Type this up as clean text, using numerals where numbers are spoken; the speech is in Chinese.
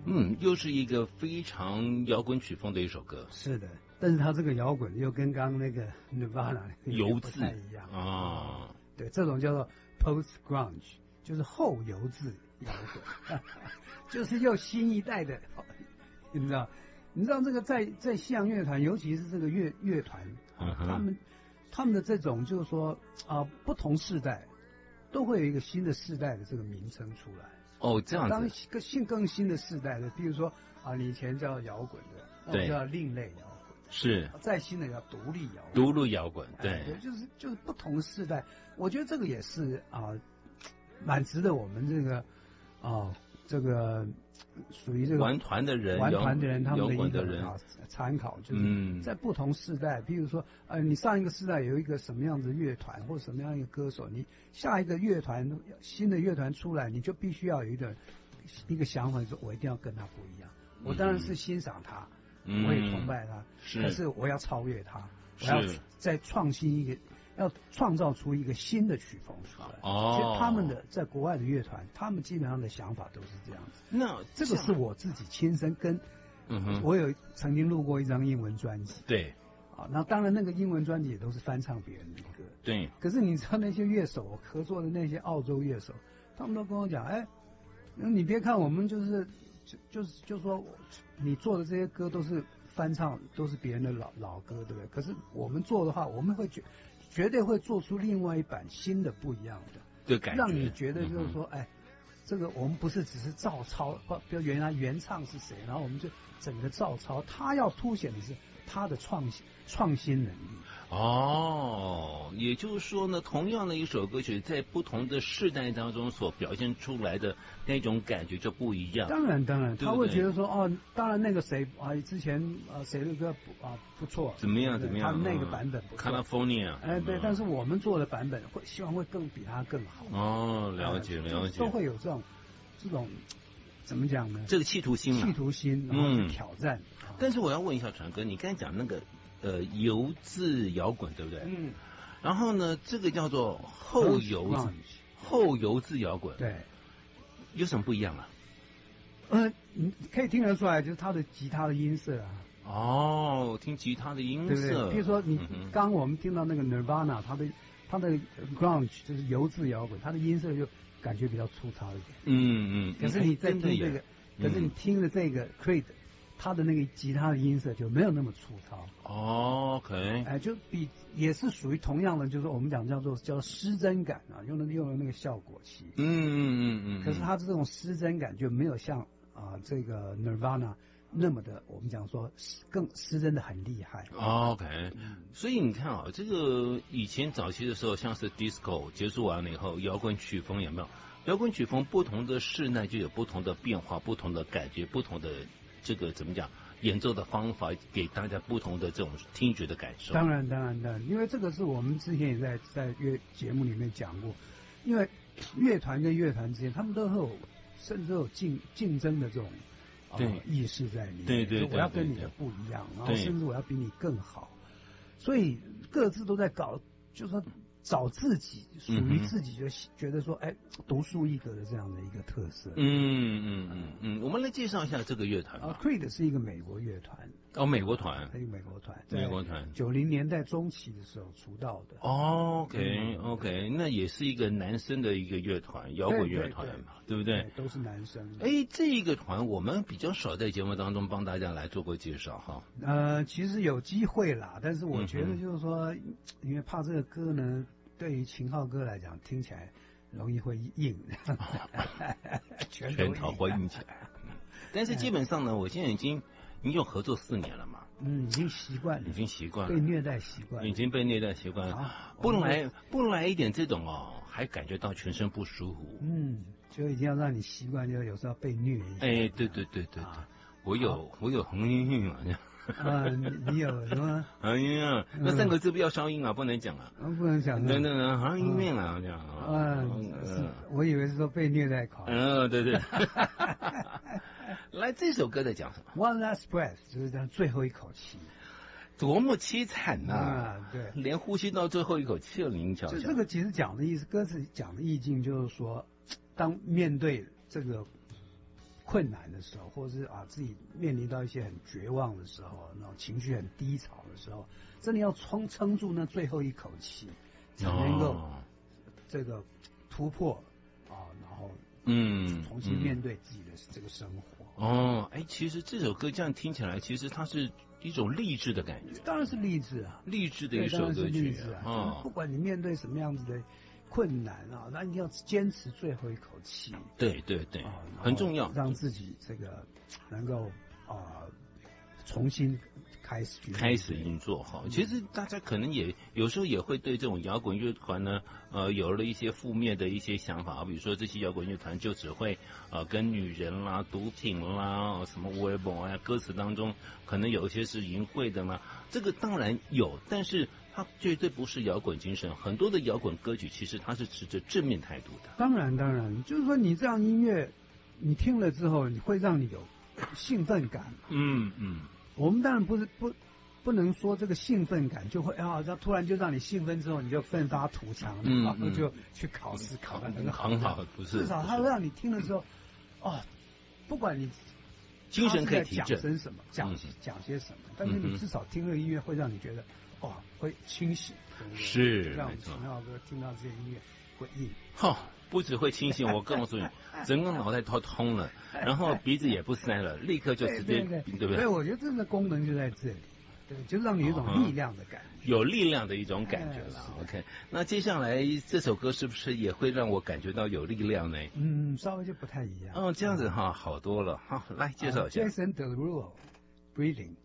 又是一个非常摇滚曲风的一首歌。 是的，但是它这个摇滚又跟刚刚那个 Nirvana 油渍不太一样啊。 对，这种叫做 post grunge， 就是后油渍摇滚，就是又新一代的，你知道？你知道这个在西洋乐团，尤其是这个乐团，他们的这种就是说不同世代都会有一个新的世代的这个名称出来。 哦，这样子。 当更新的世代的，比如说你以前叫摇滚的，那我叫另类摇滚， 是再新的叫独立摇滚。 独立摇滚，对， 就是不同的世代，我觉得这个也是蛮值得我们这个属于这个玩团的人他们的一个参考，就是在不同世代，比如说你上一个世代有一个什么样子的乐团或什么样一个歌手，你下一个新的乐团出来，你就必须要有一个想法，说我一定要跟他不一样。我当然是欣赏他，我也崇拜他，可是我要超越他，我要再创新一个。要创造出一个新的曲风出来。其实他们在国外的乐团，他们基本上的想法都是这样子。 那这个是我自己亲身我有曾经录过一张英文专辑。 对。 那当然那个英文专辑也都是翻唱别人的歌。 对。可是你知道那些乐手，我合作的那些澳洲乐手，他们都跟我讲，你别看我们就是说你做的这些歌都是翻唱，都是别人的老歌，对不对？可是我们做的话，我们会绝对会做出另外一版新的不一样的感觉， 让你觉得就是说，这个我们不是只是照抄，比如原来原唱是谁，然后我们就整个照抄，他要凸显的是他的创新能力。 也就是说呢，同样的一首歌曲，在不同的世代当中所表现出来的那种感觉就不一样。 当然，他会觉得说，当然那个谁之前谁的歌不错， 怎么样？ 他那个版本不错 ，California， 对，但是我们做的版本希望会比他更好。 了解， 都会有这种怎么讲呢？ 这个企图心， 然后去挑战。 但是我要问一下传哥，你刚才讲那个油渍摇滚，对不对？然后呢，这个叫做后油渍摇滚， 对，有什么不一样啊？ 你可以听得出来，就是他的吉他的音色听吉他的音色，对不对？比如说你刚我们听到那个 Nirvana， 他的 grunge 就是油渍摇滚，他的音色就感觉比较粗糙一点。可是你在听这个，可是你听的这个 Creed， 他的那个吉他的音色就没有那么粗糙。 OK， 就也是属于同样的，就是我们讲叫失真感用的那个效果器。可是他这种失真感就没有像这个 Nirvana 那么的，我们讲说更失真的很厉害。 OK，所以你看这个以前早期的时候，像是 disco 结束完了以后，摇滚曲风有没有？摇滚曲风不同的世代就有不同的变化，不同的感觉，不同的这个怎么讲？演奏的方法给大家不同的这种听觉的感受。 当然，因为这个是我们之前也在节目里面讲过，因为乐团跟乐团之间，他们都会有甚至有竞争的这种意识在里面。对，我要跟你的不一样，然后甚至我要比你更好，所以各自都在搞，就是说找自己属于自己，就觉得说，独树一格的这样的一个特色。 我们来介绍一下这个乐团吧。 Creed 是一个美国乐团。 美国团， 一个美国团 ，90 年代中期的时候出道的。 OK， 那也是一个男生的一个乐团，摇滚乐团嘛，对不对？ 都是男生。 这一个团我们比较少在节目当中帮大家来做过介绍哈。 其实有机会啦，但是我觉得就是说，因为怕这个歌呢，对于秦昊歌来讲，听起来容易会硬， 拳头会硬起来。但是基本上呢，我现在已经有合作4年了嘛， 已经习惯了，被虐待习惯了， 已经被虐待习惯了，不来一点这种还感觉到全身不舒服， 就已经要让你习惯，就有时候被虐一下。 对，我有恒音嘛。 你有什么？ 那3个字不要消音啊，不能讲啊， 不能讲。 对，恒音面啊，这样。 我以为是说被虐待狂。 对。来，这首歌在讲什么 ？One Last Breath 就是讲最后一口气， 多么凄惨呐！ 对， 连呼吸到最后一口气了，您瞧瞧。 这个其实讲的意思，歌词讲的意境就是说，当面对这个困难的时候，或者是自己面临到一些很绝望的时候，那种情绪很低潮的时候，真的要撑住那最后一口气，才能够这个突破然后重新面对自己的这个生活。 其实这首歌这样听起来，其实它是一种励志的感觉。 当然是励志啊， 励志的一首歌曲啊。不管你面对什么样子的困难那一定要坚持最后一口气。 对，很重要， 让自己这个能够重新开始运作哈。其实大家可能也有时候也会对这种摇滚乐团呢，有了一些负面的一些想法，比如说这些摇滚乐团就只会跟女人啦、毒品啦、什么微博啊，歌词当中可能有一些是淫秽的啦。这个当然有，但是它绝对不是摇滚精神。很多的摇滚歌曲其实它是持着正面态度的。 当然，就是说你这样音乐，你听了之后，你会让你有兴奋感。我们当然不能说这个兴奋感就会突然就让你兴奋之后你就奋发图强，然后就去考试考得很好， 不是。 至少它会让你听的时候，不管你精神可以提振， 讲些什么，但是你至少听了音乐会让你觉得会清醒。 是， 让我们秦昊哥听到这些音乐会硬。 不只会清醒，我告诉你，整个脑袋都通了，然后鼻子也不塞了，立刻就直接，对不对？ 所以我觉得这个功能就在这里，对，就让你有一种力量的感觉， 有力量的一种感觉了。OK， 那接下来这首歌是不是也会让我感觉到有力量呢？ 稍微就不太一样。 这样子好多了。好，来介绍一下。 Jason Derulo，Breathing。